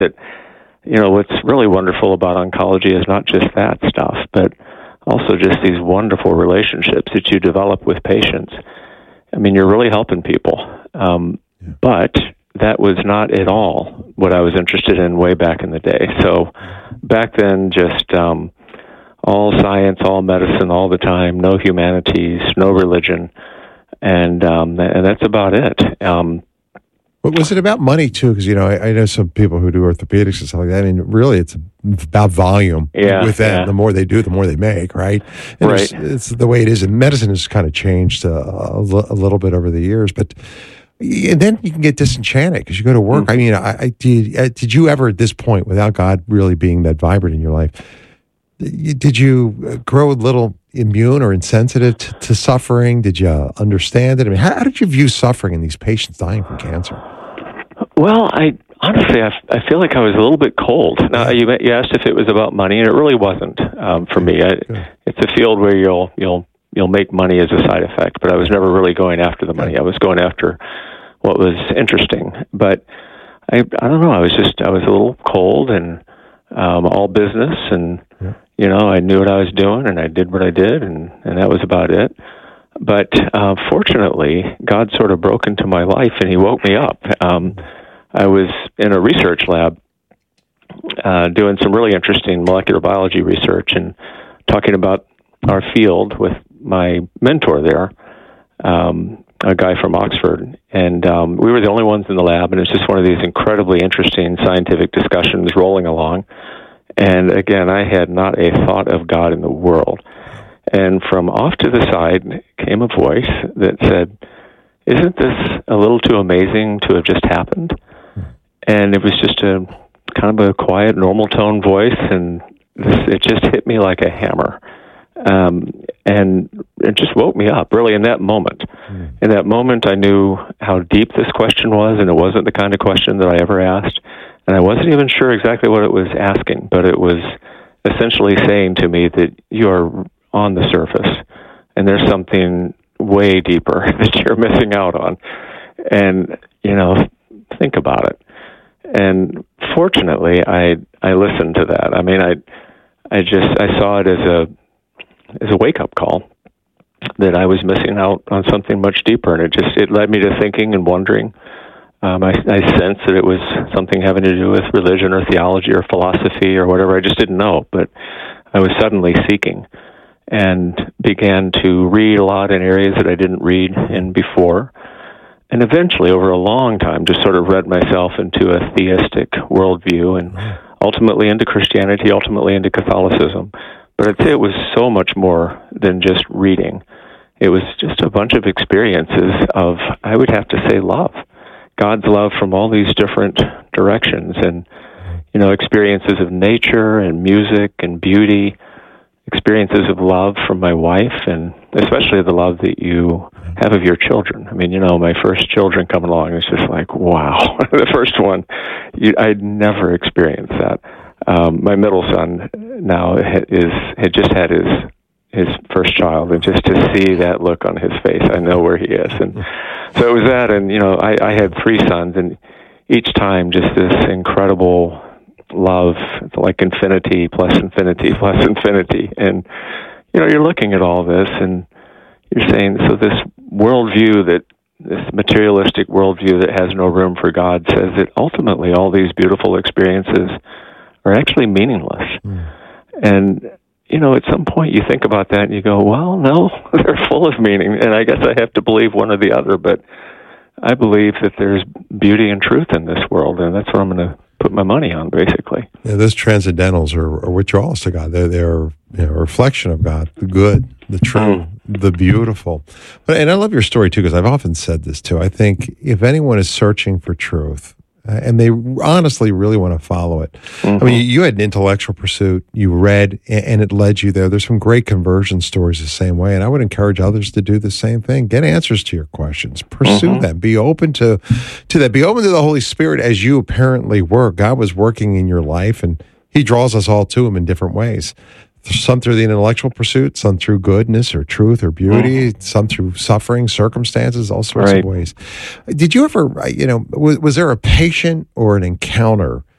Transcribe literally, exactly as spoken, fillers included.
that, you know, what's really wonderful about oncology is not just that stuff, but also just these wonderful relationships that you develop with patients. I mean, you're really helping people. Um, yeah. But that was not at all what I was interested in way back in the day. So back then, just um, all science, all medicine, all the time, no humanities, no religion, and um, and that's about it. Um, But was it about money, too? Because, you know, I, I know some people who do orthopedics and stuff like that. I mean, really, it's about volume yeah, with them. Yeah. The more they do, the more they make, right? And right. It's, it's the way it is. And medicine has kind of changed uh, a, a little bit over the years. But and then you can get disenchanted because you go to work. Mm-hmm. I mean, I, I did, uh, did you ever at this point, without God really being that vibrant in your life, did you grow a little immune or insensitive to, to suffering? Did you understand it? I mean, how, how did you view suffering in these patients dying from cancer? Well, I honestly, I, I feel like I was a little bit cold. Now, you, you asked if it was about money, and it really wasn't um, for me. I, it's a field where you'll you'll you'll make money as a side effect, but I was never really going after the money. I was going after what was interesting. But I I don't know. I was just I was a little cold and um, all business, and yeah. you know, I knew what I was doing, and I did what I did, and, and that was about it. But uh, fortunately, God sort of broke into my life, and He woke me up. Um, I was in a research lab uh, doing some really interesting molecular biology research and talking about our field with my mentor there, um, a guy from Oxford. And um, we were the only ones in the lab, and it's just one of these incredibly interesting scientific discussions rolling along. And again, I had not a thought of God in the world. And from off to the side came a voice that said, "Isn't this a little too amazing to have just happened?" And it was just a kind of a quiet, normal tone voice, and this, it just hit me like a hammer. Um, and it just woke me up, really, in that moment. Mm. In that moment, I knew how deep this question was, and it wasn't the kind of question that I ever asked. And I wasn't even sure exactly what it was asking, but it was essentially saying to me that you are on the surface, and there's something way deeper that you're missing out on. And, you know, think about it. And fortunately, I I listened to that. I mean, I I just I saw it as a as a wake up call that I was missing out on something much deeper, and it just it led me to thinking and wondering. Um, I, I sensed that it was something having to do with religion or theology or philosophy or whatever. I just didn't know, but I was suddenly seeking and began to read a lot in areas that I didn't read in before. And eventually, over a long time, just sort of read myself into a theistic worldview and ultimately into Christianity, ultimately into Catholicism. But I'd say it was so much more than just reading. It was just a bunch of experiences of, I would have to say, love. God's love from all these different directions, and, you know, experiences of nature and music and beauty, experiences of love from my wife, and especially the love that you have of your children. I mean, you know, my first children coming along, it's just like, wow. The first one, you, I'd never experienced that. Um, my middle son now is had just had his his first child, and just to see that look on his face, I know where he is. And so it was that, and, you know, I, I had three sons, and each time just this incredible love, like infinity plus infinity plus infinity. And, you know, you're looking at all this, and you're saying, so this worldview, that this materialistic worldview that has no room for God, says that ultimately all these beautiful experiences are actually meaningless. Mm. And, you know, at some point you think about that and you go, well, no, they're full of meaning. And I guess I have to believe one or the other, but I believe that there's beauty and truth in this world, and that's what I'm going to put my money on, basically. Yeah, those transcendentals are, are withdrawals to God. They're, they're you know, a reflection of God, the good, the true, mm. the beautiful. But, and I love your story, too, because I've often said this, too. I think if anyone is searching for truth, uh, and they honestly really want to follow it. Mm-hmm. I mean, you, you had an intellectual pursuit, you read, and, and it led you there. There's some great conversion stories the same way, and I would encourage others to do the same thing. Get answers to your questions. Pursue mm-hmm. them. Be open to, to that. Be open to the Holy Spirit as you apparently were. God was working in your life, and He draws us all to Him in different ways. Some through the intellectual pursuit, some through goodness or truth or beauty, mm. some through suffering, circumstances, all sorts right. of ways. Did you ever, you know, was, was there a patient or an encounter